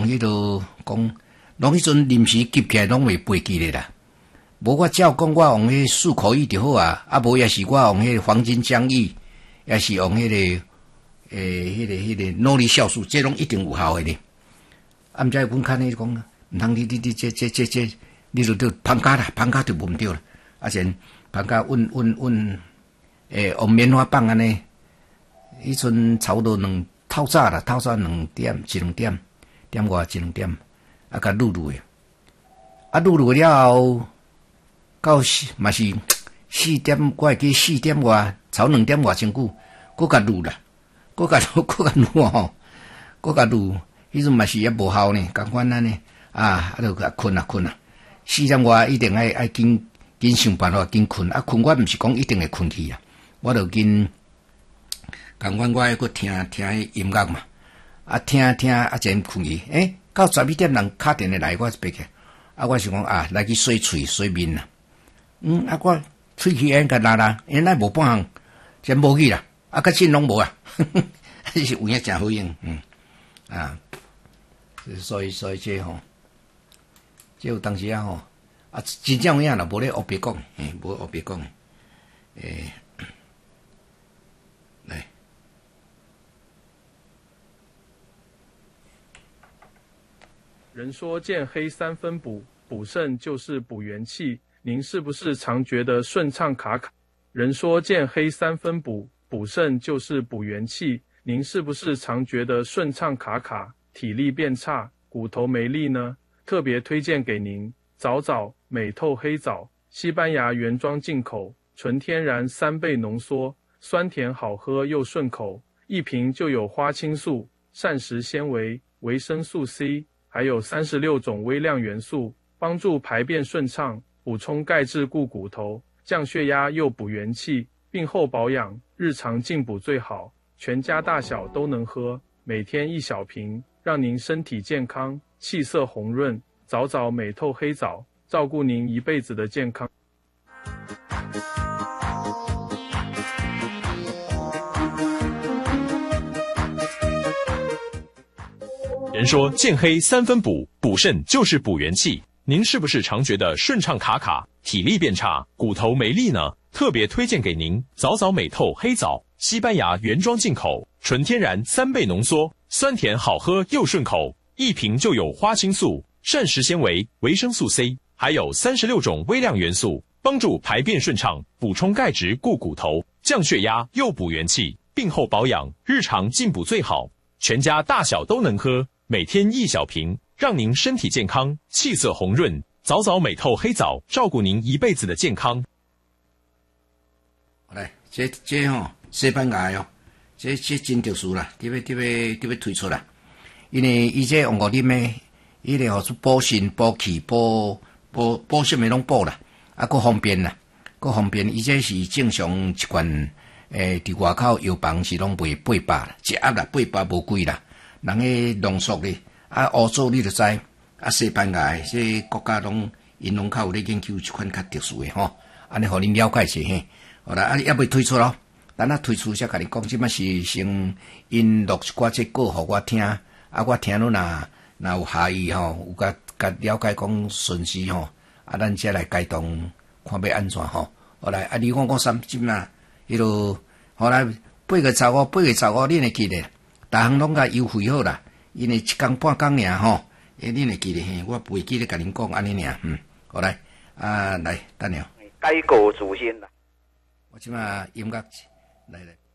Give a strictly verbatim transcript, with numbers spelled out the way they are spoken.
迄个讲，拢迄阵临时急起来拢袂背记咧啦。无我照讲，我用迄漱口液就好啊，啊无也是我用迄黄金浆液，也是用迄、那个诶，迄、那个迄、那个诺丽酵素，这拢一定有效诶咧。啊，毋知阮看你讲，毋通你你你这这这这，你就着芳家啦，芳家就无毋对啦。啊，先芳家阮阮阮诶，用棉花棒安尼，迄阵差不多两透早啦，透早两点一两点，点外一两点，啊，甲撸撸诶，啊撸撸了后。到嘛是四点，我会记四点外，超两点外真久，搁甲撸啦，搁甲撸，搁甲撸吼，搁甲撸，迄阵嘛是也无效呢，共款安尼啊，啊就甲困啊困啊，四点外一定爱爱紧紧想办法紧困，啊困我毋是讲一定会困去啊，我就紧共款我爱搁听听音乐嘛，啊听听啊真困去，诶，到十一点人敲电话来，我就爬起，啊我想讲啊来去洗喙洗面啦。嗯，啊，我喙齿炎甲拉拉，原来无半项，真无去啦，啊，较真拢无啊，迄是有影真好用，嗯，啊，所以所以这吼，这有当时啊吼，啊，真正有影啦，无咧胡白讲，诶，无胡白讲，诶，来， 人说见黑三分补，补肾就是补元气。您是不是常觉得顺畅卡卡？人说见黑三分补，补肾就是补元气。您是不是常觉得顺畅卡卡，体力变差，骨头没力呢？特别推荐给您早早美透黑枣，西班牙原装进口，纯天然三倍浓缩，酸甜好喝又顺口，一瓶就有花青素、膳食纤维、维生素 C， 还有三十六种微量元素，帮助排便顺畅。补充钙质固骨头，降血压又补元气，病后保养，日常进补最好，全家大小都能喝，每天一小瓶，让您身体健康，气色红润。早早美透黑枣，照顾您一辈子的健康。 人说见黑三分补，补肾就是补元气。您是不是常觉得顺畅卡卡，体力变差，骨头没力呢？特别推荐给您早早美透黑枣，西班牙原装进口，纯天然三倍浓缩，酸甜好喝又顺口，一瓶就有花青素、膳食纤维、维生素 C， 还有三十六种微量元素，帮助排便顺畅，补充钙质固骨头，降血压又补元气，病后保养，日常进补最好，全家大小都能喝，每天一小瓶。让您身体健康，气色红润，早早美透黑枣，照顾您一辈子的健康。 来，这这吼、哦，西班牙哦，这这真特殊啦，特别特别特别推出啦，因为伊这用过啉的，伊个吼是补肾、补气、补补补什么拢补啦，啊，够方便啦，够方便。伊这是正常一罐，诶，伫外口药房是拢卖八百啦，一盒啦八百无贵啦，人个浓缩咧。啊，欧洲你就知，啊，西班牙诶，这国家拢因拢较有咧研究一款较特殊诶吼，安尼互恁了解一下嘿。好啦，啊，也未推出咯，等下推出才甲你讲，即摆是先因录一寡这歌互我听，啊，我听了若若有下意吼，有甲甲了解讲顺序吼，啊，咱才来改动，看要安怎吼。好来，啊，你看我三金啦，迄落，好来八月十五，八月十五恁会记得，逐项拢甲优惠好啦。因为一工半工尔吼，诶，恁会记得嘿？我袂记得甲恁讲安尼尔，嗯，好来，啊来，等下。 改过自新啦。 我即马音乐来来。